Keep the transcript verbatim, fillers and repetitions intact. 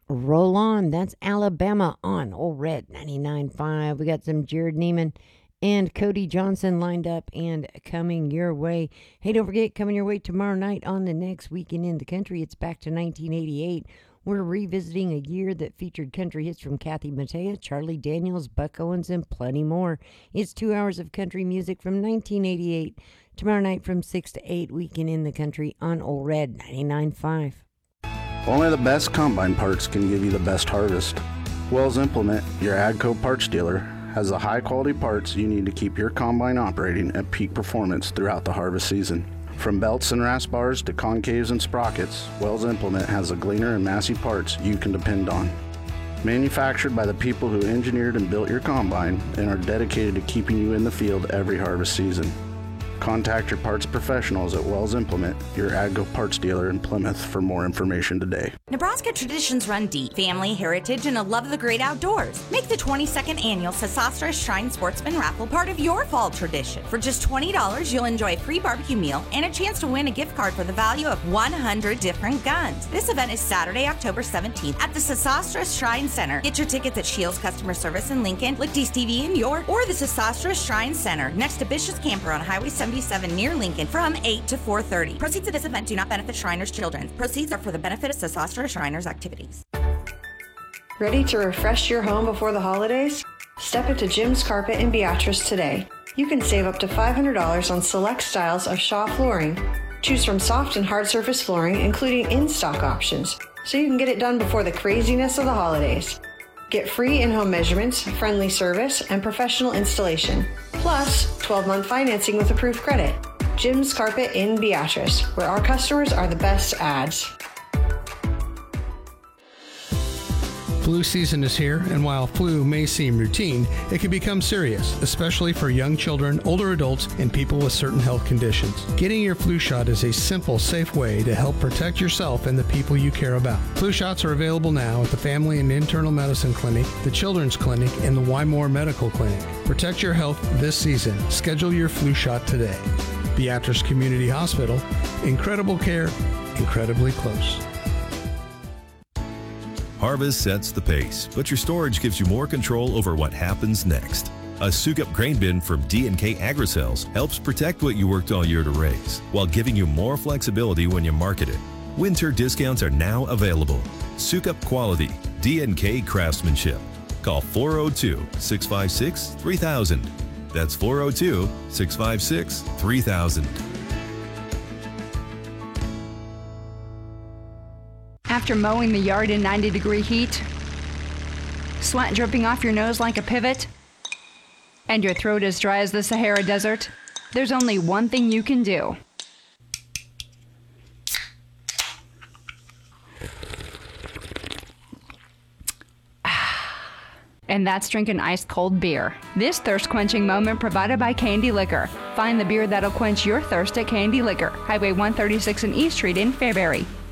Roll On. That's Alabama on Old Red ninety-nine point five. We got some Jared Neiman and Cody Johnson lined up and coming your way. Hey, don't forget, coming your way tomorrow night on the next Weekend in the Country. It's back to nineteen eighty-eight. We're revisiting a year that featured country hits from Kathy Mattea, Charlie Daniels, Buck Owens, and plenty more. It's two hours of country music from nineteen eighty-eight. Tomorrow night from six to eight, Weekend in the Country on Old Red ninety-nine point five. Only the best combine parts can give you the best harvest. Wells Implement, your AGCO parts dealer, has the high-quality parts you need to keep your combine operating at peak performance throughout the harvest season. From belts and rasp bars to concaves and sprockets, Wells Implement has the Gleaner and Massey parts you can depend on. Manufactured by the people who engineered and built your combine and are dedicated to keeping you in the field every harvest season. Contact your parts professionals at Wells Implement, your AGCO parts dealer in Plymouth, for more information today. Nebraska traditions run deep. Family, heritage, and a love of the great outdoors. Make the twenty-second annual Sesostris Shrine Sportsman Raffle part of your fall tradition. For just twenty dollars, you'll enjoy a free barbecue meal and a chance to win a gift card for the value of one hundred different guns. This event is Saturday, October seventeenth at the Sesostris Shrine Center. Get your tickets at Shields Customer Service in Lincoln, Lichty's T V in York, or the Sesostris Shrine Center next to Bishop's Camper on Highway seventy-seven near Lincoln from eight to four thirty. Proceeds of this event do not benefit Shriners' children. Proceeds are for the benefit of Sesostris Shriners activities. Ready to refresh your home before the holidays? Step into Jim's Carpet in Beatrice today. You can save up to five hundred dollars on select styles of Shaw flooring. Choose from soft and hard surface flooring, including in-stock options, so you can get it done before the craziness of the holidays. Get free in-home measurements, friendly service, and professional installation. Plus, twelve-month financing with approved credit. Jim's Carpet in Beatrice, where our customers are the best ads. Flu season is here, and while flu may seem routine, it can become serious, especially for young children, older adults, and people with certain health conditions. Getting your flu shot is a simple, safe way to help protect yourself and the people you care about. Flu shots are available now at the Family and Internal Medicine Clinic, the Children's Clinic, and the Wymore Medical Clinic. Protect your health this season. Schedule your flu shot today. Beatrice Community Hospital. Incredible care, incredibly close. Harvest sets the pace, but your storage gives you more control over what happens next. A Souk-Up grain bin from D and K AgriSales helps protect what you worked all year to raise, while giving you more flexibility when you market it. Winter discounts are now available. Souk-Up quality, D and K craftsmanship. Call four oh two, six five six, three thousand. That's four oh two, six five six, three thousand. After mowing the yard in ninety degree heat, sweat dripping off your nose like a pivot, and your throat as dry as the Sahara Desert, there's only one thing you can do. And that's drinking ice-cold beer. This thirst-quenching moment provided by Candy Liquor. Find the beer that'll quench your thirst at Candy Liquor, Highway one thirty-six and East Street in Fairbury.